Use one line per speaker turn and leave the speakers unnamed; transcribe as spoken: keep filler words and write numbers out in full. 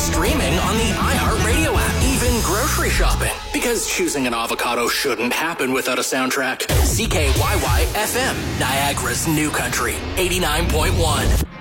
streaming on the iHeartRadio app, even grocery shopping, because choosing an avocado shouldn't happen without a soundtrack. C K Y Y F M, Niagara's new country, eighty-nine point one.